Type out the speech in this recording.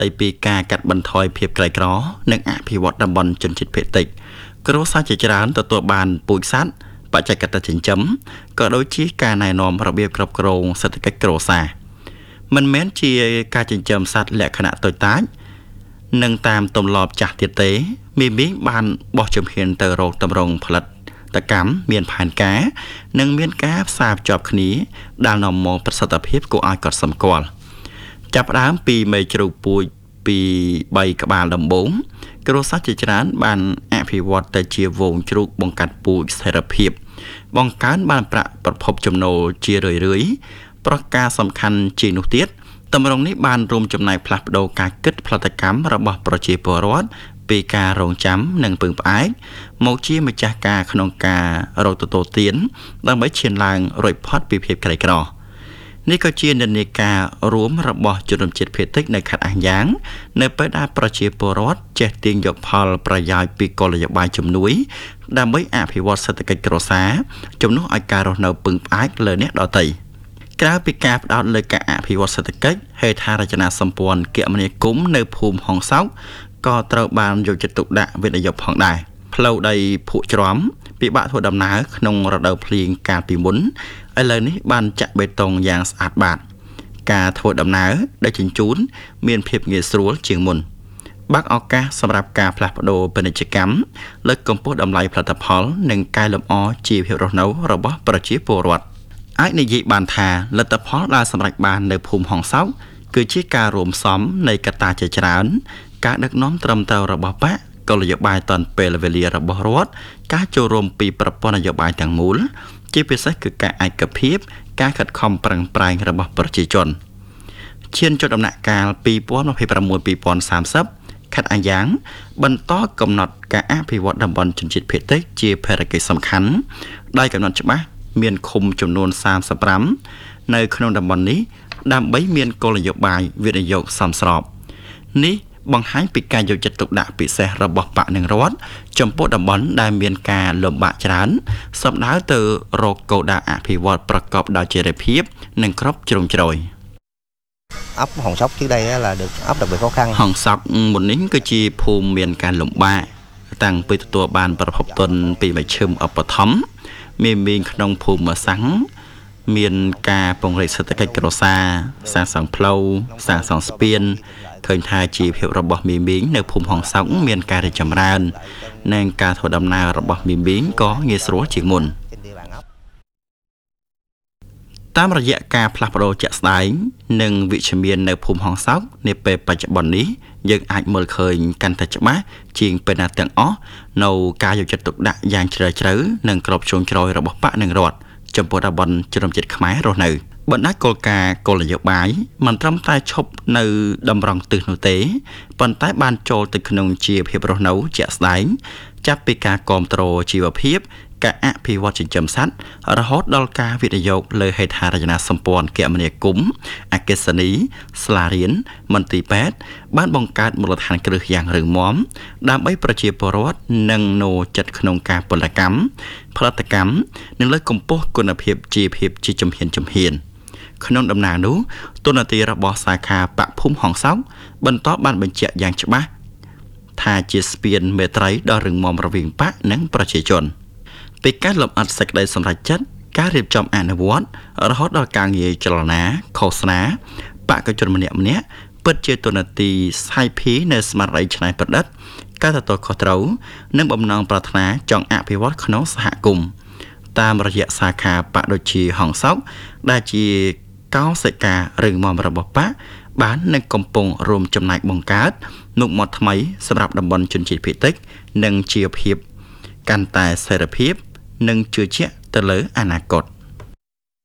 ពីការកាត់បន្ថយភាពក្រីក្រនិងអភិវឌ្ឍតំបន់ជនជាតិភាគតិចគ្រួសារជាច្រើនទទួលបានពូជសត្វបច្ចេកទេសចិញ្ចឹមក៏ដូចជាការណែនាំរបៀបគ្រប់គ្រងសេដ្ឋកិច្ចគ្រួសារមិនមែនជាការចិញ្ចឹមសត្វលក្ខណៈតូចតាចនិងតាមទម្លាប់ចាស់ទៀតទេមីបានបោះជំហានទៅរកតម្រង់ផលិតកម្មមានផែនការនិងមានការផ្សារភ្ជាប់គ្នាដែលនាំមកប្រសិទ្ធភាពគួរឲ្យកត់សម្គាល់ចាប់ផ្ដើមពីមេជ្រូកពូជពី3ក្បាលដំបូងគ្រួសារជាច្រើនបានអភិវឌ្ឍទៅជាវងជ្រូកបង្កាត់ពូជស្ថិរភាពបង្កើនបានប្រាក់ប្រភពចំណូលជារឿយៗប្រការសំខាន់ជាងនោះទៀតតម្រង់នេះបានរួមចំណែកផ្លាស់ប្ដូរការគិតផលិតកម្មរបស់ប្រជាពលរដ្ឋពីការរងចាំនិងពឹងផ្អែកមកជាម្ចាស់ការក្នុងការរកទទួលទានដើម្បីឈានឡើងរួចផុតពីភាពក្រីក្រនេះក៏ជានិន្នាការរួមរបស់ជនជាតិភាគតិចនៅខេត្តអាស់យ៉ាងនៅពេលដែលប្រជាពលរដ្ឋចេះទាញយកផលប្រយោជន៍ពីគោលនយោបាយជំនួយដើម្បីអភិវឌ្ឍសេដ្ឋកិច្ចគ្រួសារជំនួសឲ្យការរស់នៅពឹងផ្អែកលើអ្នកដទៃក្រៅពីការផ្ដោតលើការអភិវឌ្ឍសេដ្ឋកិច្ចហេដ្ឋារចនាសម្ព័ន្ធគមនាគមន៍នៅភូមិហុងសោកក៏ត្រូវបានយកចិត្តទុកដាក់វិនិយោគផងដែរផ្លូវដីភក់ច្រំពិបាកធ្វើដំណើរក្នុងរដូវភ្លៀងកាលពីមុនឥឡូវនេះបានចាក់បេតុងយ៉ាងស្អាតបាតការធ្វើដំណើរដឹកជញ្ជូនមានភាពងាយស្រួលជាងមុនបើកឱកាសសម្រាប់ការផ្លាស់ប្ដូរពាណិជ្ជកម្មលើកកម្ពស់តម្លៃផលិតផលនិងកែលម្អជីវភាពរស់នៅរបស់ប្រជាពលរដ្ឋអាចនិយាយបានថាលទ្ធផលដែលសម្រេចបាននៅភូមិហុងសោកគឺជាការរួមផ្សំនៃកត្តាជាច្រើនការដឹកនាំត្រឹមត្រូវរបស់បកគោលនយោបាយតាន់ពេលវេលារបស់រដ្ឋការចូលរួមពីប្រព័ន្ធនយោបាយទាំងមូលជាពិសេសគឺការឯកភាពការខិតខំប្រឹងប្រែងរបស់ប្រជាជនឈានចូលដំណាក់កាល 2026-2030 ខេត្តអាស់យ៉ាងបន្តកំណត់ការអភិវឌ្ឍតំបន់ជនជាតិភាគតិចជាភារកិច្ចសំខាន់ដោយកំណត់ច្បាស់មានឃុំចំនួន35នៅក្នុងតំបន់នេះដើម្បីមានគោលនយោបាយវិនិយោគសមស្របនេះបង្ហាញពីការយកចិត្តទុកដាក់ពិសេសរបស់បកនិងរដ្ឋចំពោះតំបន់ដែលមានការលំបាកច្រើនសំដៅទៅរកគោលដៅអភិវឌ្ឍប្រកបដោយចីរភាពនិងគ្រប់ជ្រុងជ្រោយ ấp Hòn Sóc trước đây là được ấp đặc biệt khó khăn. Hòn Sóc មុននេះគឺជាភូមិមានការលំបាកតាំងពីទទួលបានប្រភពទុនពីមជ្ឈិមឧបត្ថម្ភមានក្នុងភូមិសាំងមានការពង្រីកសេដ្ឋកិច្ចគ្រួសារសាងសង់ផ្លូវសាងសង់ស្ពានឃើញថាជីវភាពរបស់មីមីងនៅភូមិហុងសោកមានការរីកចម្រើននិងការធ្វើដំណើររបស់មីមីងក៏ងាយស្រួលជាងមុនតាមរយៈការផ្លាស់ប្ដូរជាក់ស្ដែងនិងវិជ្ជមាននៅភូមិហុងសោកនាពេលបច្ចុប្បន្ននេះយើងអាចមើលឃើញកាន់តែច្បាស់ជាងពេលណាទាំងអស់នៅការយកចិត្តទុកដាក់យ៉ាងជ្រាលជ្រៅនិងគ្រប់ជ្រុងជ្រោយរបស់បកនិងរដ្ឋចំពោះតំបន់ជនជាតិខ្មែររស់នៅបណ្ដាគោលការណ៍គោលនយោបាយមិនត្រឹមតែឈប់នៅតម្រង់ទិសនោះទេប៉ុន្តែបានចូលទៅក្នុងជីវភាពរស់នៅជាក់ស្ដែងចាប់ពីការគាំទ្រជីវភាពការអភិវឌ្ឍចិញ្ចឹមសត្វរហូតដល់ការវិនិយោគលើហេដ្ឋារចនាសម្ព័ន្ធគមនាគមន៍អគ្គិសនីសាលារៀនមន្ទីរពេទ្យបានបង្កើតមូលដ្ឋានគ្រឹះយ៉ាងរឹងមាំដើម្បីប្រជាពលរដ្ឋនិងនូវចិត្តក្នុងការពលកម្មផលិតកម្មនិងលើកកម្ពស់គុណភាពជីវភាពជាជំហានក្នុងដំណើរនោះទូនាទីរបស់សាខាបកភូមិហុងសោកបន្តបានបញ្ជាក់យ៉ាងច្បាស់ថាជាស្ពានមេត្រីដ៏រឹងមាំរវាងបកនិងប្រជាជនពីការលំអិតសេចក្តីសម្រេចចិត្តការរៀបចំអនុវត្តរហូតដល់ការងារចលនាឃោសនាបកជនម្នាក់ពិតជាទូនាទីសាយភីនៅស្មារតីច្នៃប្រឌិតការទទួលខុសត្រូវនិងបំណងប្រាថ្នាចង់អភិវឌ្ឍក្នុងសហគមន៍តាមរយៈសាខាបកដូចជាហុងសោកដែលជាកោសិការរឹងមាំរបស់បកបាននិងកំពុងរួមចំណែកបង្កើតមុខមាត់ថ្មីសម្រាប់តំបន់ជនជាតិភាគតិចនិងជីវភាពកាន់តែសេរីភាពនិងជឿជាក់ទៅលើអនាគត